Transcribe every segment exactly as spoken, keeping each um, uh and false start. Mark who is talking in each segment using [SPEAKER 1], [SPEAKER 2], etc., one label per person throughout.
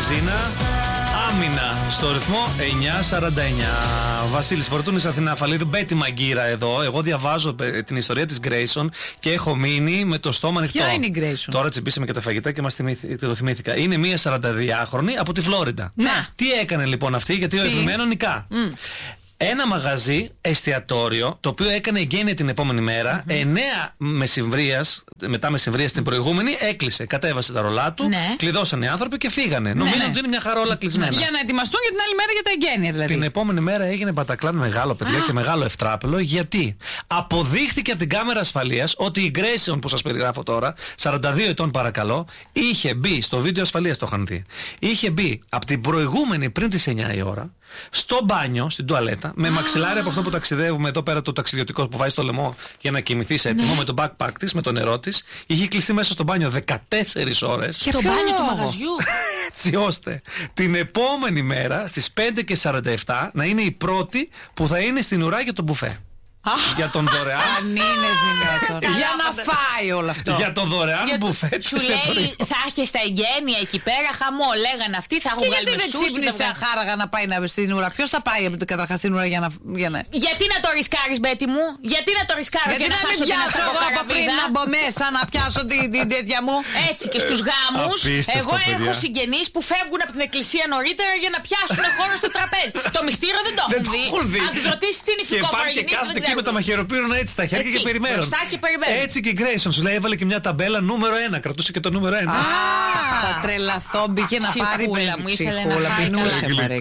[SPEAKER 1] Ζήνα. Άμυνα στο ρυθμό εννιά σαράντα εννιά. Βασίλης Φορτούνης, Αθηνά Αφαλίδου, Μπέτη Μαγκύρα εδώ. Εγώ διαβάζω την ιστορία της Grayson και έχω μείνει με το στόμα ανοιχτό.
[SPEAKER 2] Ποια είναι η Grayson?
[SPEAKER 1] Τώρα τσιμπήσαμε και τα φαγητά και, μας θυμήθη, και το θυμήθηκα. Είναι μία σαρανταδυάχρονη από τη Φλόριντα.
[SPEAKER 2] Να.
[SPEAKER 1] Τι έκανε λοιπόν αυτή, γιατί ο Ευγενμένο νικά. Mm. Ένα μαγαζί, εστιατόριο, το οποίο έκανε εγγένεια την επόμενη μέρα, mm-hmm. εννέα μεσημβρίας, μετά μεσημβρίας την προηγούμενη, έκλεισε. Κατέβασε τα ρολά του, ναι. κλειδώσανε οι άνθρωποι και φύγανε. Ναι, Νομίζω ναι. ότι είναι μια χαρά όλα κλεισμένα.
[SPEAKER 2] Για να ετοιμαστούν για την άλλη μέρα για τα εγγένεια, δηλαδή.
[SPEAKER 1] Την επόμενη μέρα έγινε Μπατακλάν μεγάλο, παιδιά, και μεγάλο ευτράπελο, γιατί αποδείχθηκε από την κάμερα ασφαλείας ότι η Grayson που σας περιγράφω τώρα, σαράντα δύο ετών παρακαλώ, είχε μπει, στο βίντεο ασφαλείας το είχαν δει, είχε μπει από την προηγούμενη πριν τις εννιά η ώρα, στο μπάνιο, στην τουαλέτα, με μαξιλάρι από αυτό που ταξιδεύουμε εδώ πέρα, το ταξιδιωτικό που βάζει στο λαιμό για να κοιμηθεί σε έτοιμο, ναι. με το backpack της, με το νερό της. Είχε κλειστεί μέσα στο μπάνιο δεκατέσσερις ώρες.
[SPEAKER 2] Στο μπάνιο του μαγαζιού.
[SPEAKER 1] Έτσι ώστε την επόμενη μέρα στις πέντε και σαράντα επτά να είναι η πρώτη που θα είναι στην ουρά για το μπουφέ. Για τον δωρεάν.
[SPEAKER 2] Αν είναι δυνατόν. Για να φάει όλο αυτό.
[SPEAKER 1] Για τον δωρεάν μπουφέ.
[SPEAKER 3] Σου λέει θα έχει τα εγγένεια εκεί πέρα, χαμό. Λέγανε αυτοί, θα έχουν βγάλει
[SPEAKER 2] με σούσι. Γιατί δεν ξύπνησε χάραγα να πάει στην ουρά? Ποιος θα πάει καταρχάς στην ουρά για να.
[SPEAKER 3] Γιατί να το ρισκάρεις, Μπέτη μου? Γιατί να το ρισκάρω
[SPEAKER 2] και να μην πιάσω εγώ από πριν να μπω μέσα, να πιάσω την τέτοια μου?
[SPEAKER 3] Έτσι και στους γάμους, εγώ έχω συγγενείς που φεύγουν από την εκκλησία νωρίτερα για να πιάσουν χώρο στο τραπέζι. Το μυστήριο δεν το έχουν δει. Αν τους ρωτήσεις τι είναι η φυκόφραγινή,
[SPEAKER 1] με τα μαχαιροπύρωνα έτσι στα χέρια και περιμένουν. Έτσι και η Grayson σου λέει, έβαλε και μια ταμπέλα νούμερο ένα. Κρατούσε και το νούμερο ένα.
[SPEAKER 2] Α, θα τρελαθώ, μπήκε να πάρει
[SPEAKER 3] πέλα μου. Ήθελε να πάρει.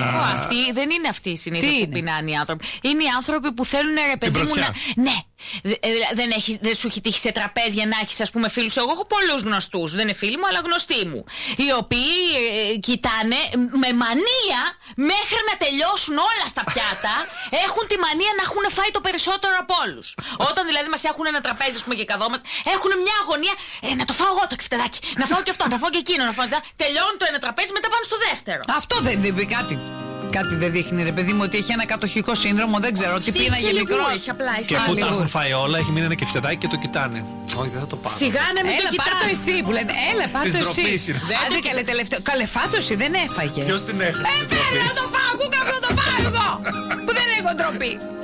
[SPEAKER 3] Αυτή δεν είναι αυτή η συνήθεια που πεινάνε οι άνθρωποι. Είναι οι άνθρωποι που θέλουν, ρε παιδί μου, να. Ναι. Δεν, έχει, δεν σου έχει τύχει σε τραπέζι για να έχεις, ας πούμε, φίλους? Εγώ έχω πολλούς γνωστούς, δεν είναι φίλοι μου αλλά γνωστοί μου, οι οποίοι ε, κοιτάνε με μανία μέχρι να τελειώσουν όλα στα πιάτα. Έχουν τη μανία να έχουν φάει το περισσότερο από όλους. Όταν δηλαδή μας έχουν ένα τραπέζι, ας πούμε, και καθόμαστε, έχουν μια αγωνία, ε, να το φάω εγώ το κεφτεδάκι, να φάω και αυτό, να φάω και εκείνο, να φάω και... Τελειώνει το ένα τραπέζι, μετά πάνε στο δεύτερο.
[SPEAKER 2] Αυτό δεν δείχνει κάτι. Κάτι δεν δείχνει, ρε παιδί μου, ότι έχει ένα κατοχικό σύνδρομο, δεν ξέρω, ότι πίναγε μικρό.
[SPEAKER 1] Και αφού τα έχουν φάει όλα, έχει μείνει ένα κεφτεδάκι και το κοιτάνε. Όχι, δεν θα το πάρω.
[SPEAKER 3] Σιγά να μην το κοιτάνε.
[SPEAKER 2] Πάρ' το εσύ που λένε, έλα, πάρ' το εσύ. Άντε καλέ τελευταίο. Καλέ, φάτο εσύ, δεν έφαγε.
[SPEAKER 1] Ποιος την έχασε?
[SPEAKER 2] Ε, θέλω να το φάω, κούκλα, να το φάω εγώ. Που δεν έχω ντροπή.